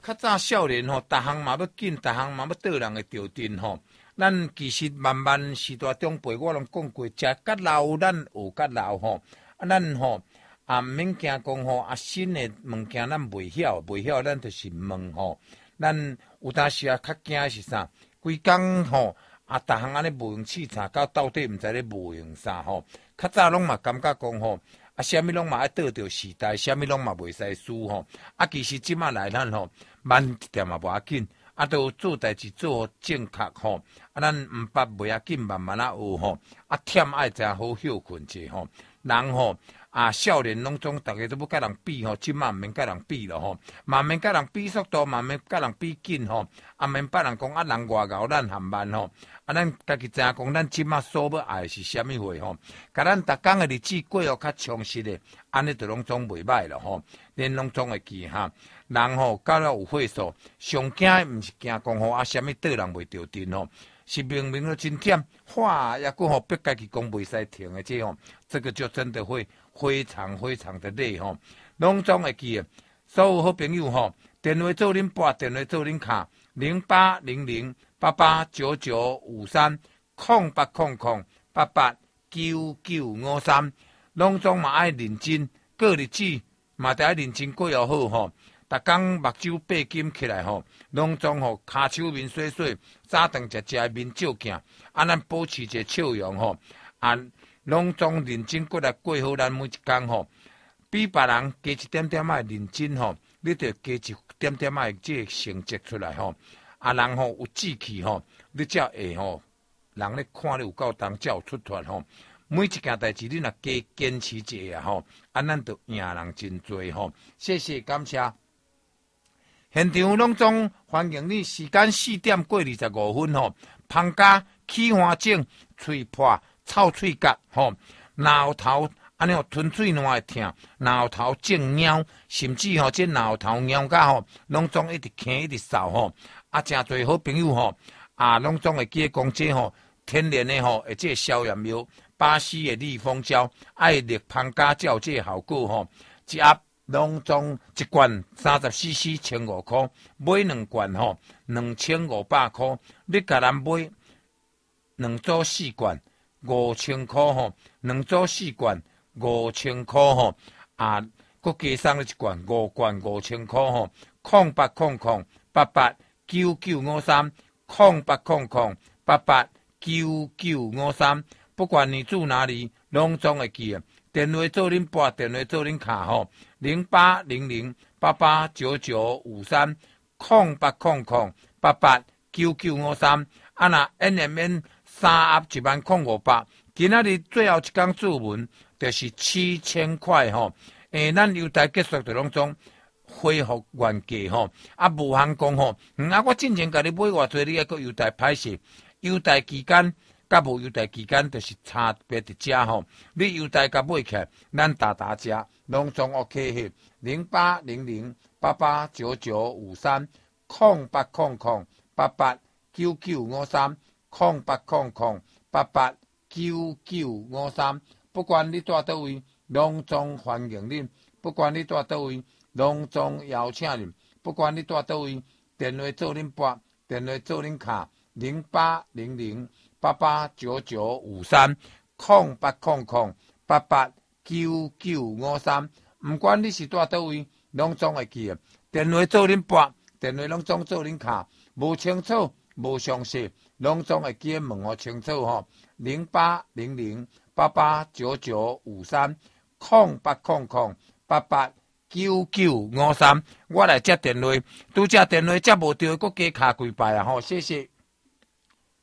较早少年吼，逐项嘛要紧，逐项嘛要倒人的着阵吼。咱其实慢慢时代长辈我拢讲过，食甲老咱学甲老吼，咱吼毋免惊讲吼，新的物件咱袂晓咱就是问吼。咱有当时较惊的是啥？规工吼逐项安尼无用试查，到底毋知咧无用啥吼。较早拢嘛感觉讲吼，啥物拢嘛爱倒着时代，啥物拢嘛袂使输吼。其实即马来咱吼，慢一点嘛无要紧。都做代志做正确吼，咱毋捌袂要紧，慢慢学吼。忝爱真好休困者吼，人吼少年拢总逐个都要甲人比吼，即马毋免甲人比咯吼，嘛免甲人比速度，嘛免甲人比紧吼，免别人讲人外敖咱含慢吼，咱家己知影讲，咱即马所要爱是啥物货吼，甲咱逐工的日子过哦较充实的，安尼就拢总袂歹咯吼，恁拢总会记哈。人吼，到了有岁数，上惊毋是惊讲吼啥物倒人袂着阵吼，是明明都真忝，抑佫吼逼家己讲袂使停的这吼，这个就真的会非常非常的累吼。拢总会记的，所有好朋友吼，电话做恁拨，电话做恁卡，0800889953，0800889953，拢总嘛爱认真，过日子嘛得爱认真过又好吼。逐工目睭八金起来吼，拢总吼骹手面洗洗，早顿食面照镜，咱保持一个笑容吼，拢总认真过来过好咱每一工吼，比别人加一点点仔认真吼，你着加一点点仔即个成绩出来吼，人吼有志气吼，你才会吼，人咧看你有够重，才有出头吼。每一件代志你若加坚持一下吼，咱着赢人真多吼。谢谢感谢。现场拢总欢迎你，时间4点过25分吼，芳家起花疹、喙破、臭喙角吼，挠头安尼吼吞水烂会疼，挠头肿痒，甚至吼这挠头痒甲吼，拢总一直咳一直扫吼，真侪好朋友吼，拢总会记讲这吼天然的吼，这消炎药，巴西的利蜂胶，爱立芳家才有这效果吼，一盒。拢总一罐30cc1500块，买2罐吼2500块。你甲人买2组4罐5000块吼，2组4罐5000块吼，佮加送你一罐5罐5000块吼，0800889953，0800889953，不管你住哪里，拢总会记啊。电话做恁拨，电话做恁卡吼，0800889953，0800889953，若 NMN 3盒10500，今仔日最后一天注文就是7000块吼，咱优待结束就拢总恢复原价吼，无通讲吼，我之前甲你买偌济，你还佫优待歹势，优待期间。甲无优待期间，就是差别伫遮吼。你优待甲买起来，咱打折，拢总 OK 去。0800889953，0800889953，不管你住倒位，拢总欢迎恁；不管你住倒位，拢总邀请恁；不管你住倒位，电话做恁拨，电话做恁卡，0800889953，0800889953，毋管你是住倒位，拢总会记啊。电话做恁拨，电话拢总做恁卡，无清楚、无详细，拢总会记问互清楚吼。0800889953，我来接电话，拄只电话接无着，佫加卡几摆啊吼，谢谢。